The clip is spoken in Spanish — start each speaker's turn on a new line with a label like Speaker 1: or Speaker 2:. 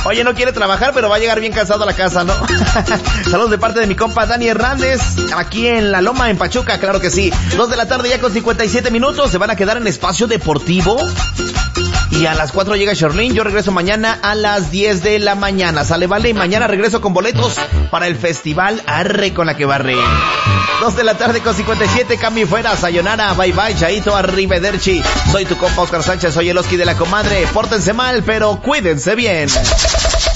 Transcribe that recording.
Speaker 1: Oye, no quiere trabajar, pero va a llegar bien cansado a la casa, ¿no? Saludos de parte de mi compa Dani Hernández, aquí en La Loma, en Pachuca, claro que sí. 2 de la tarde ya con 57 minutos, se van a quedar en Espacio Deportivo. Y a las 4 llega Sherlyn, yo regreso mañana a las 10 de la mañana. Sale, vale, y mañana regreso con boletos para el festival Arre con la que barre. 2 de la tarde con 57, cambio y fuera, sayonara, bye bye, chaito, arrivederci. Soy tu compa Oscar Sánchez, soy el Oski de la comadre. Pórtense mal, pero cuídense bien.